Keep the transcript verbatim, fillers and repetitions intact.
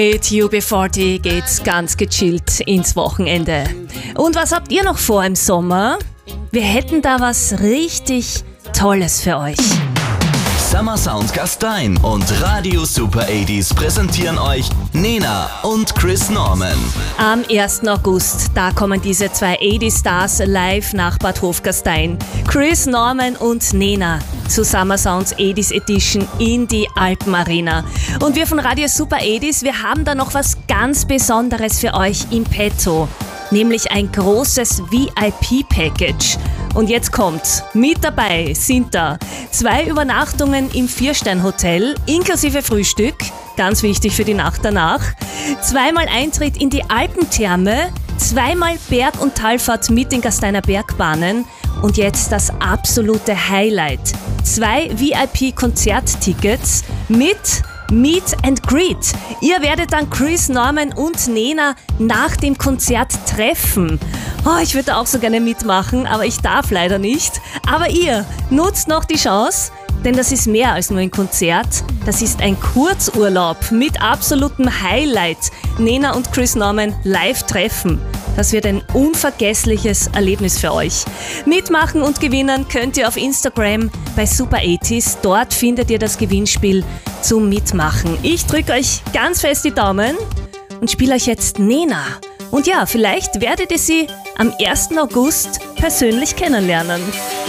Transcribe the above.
Mit U B vierzig geht's ganz gechillt ins Wochenende. Und was habt ihr noch vor im Sommer? Wir hätten da was richtig Tolles für euch. Summer Sound Gastein und Radio Super achtziger präsentieren euch Nena und Chris Norman. Am ersten August, da kommen diese zwei achtziger Stars live nach Bad Hofgastein. Chris Norman und Nena zu Summer Sounds achtziger Edition in die Alpenarena. Und wir von Radio Super achtziger, wir haben da noch was ganz Besonderes für euch im Petto. Nämlich ein großes V I P-Package. Und jetzt kommt's. Mit dabei sind da zwei Übernachtungen im Vier-Stern-Hotel inklusive Frühstück, ganz wichtig für die Nacht danach, zweimal Eintritt in die Alpentherme, zweimal Berg- und Talfahrt mit den Gasteiner Bergbahnen und jetzt das absolute Highlight. Zwei V I P-Konzerttickets mit Meet and Greet. Ihr werdet dann Chris Norman und Nena nach dem Konzert treffen. Oh, ich würde auch so gerne mitmachen, aber ich darf leider nicht. Aber ihr nutzt noch die Chance, denn das ist mehr als nur ein Konzert. Das ist ein Kurzurlaub mit absolutem Highlight. Nena und Chris Norman live treffen. Das wird ein unvergessliches Erlebnis für euch. Mitmachen und gewinnen könnt ihr auf Instagram bei Super achtziger. Dort findet ihr das Gewinnspiel zum Mitmachen. Ich drücke euch ganz fest die Daumen und spiele euch jetzt Nena. Und ja, vielleicht werdet ihr sie am ersten August persönlich kennenlernen.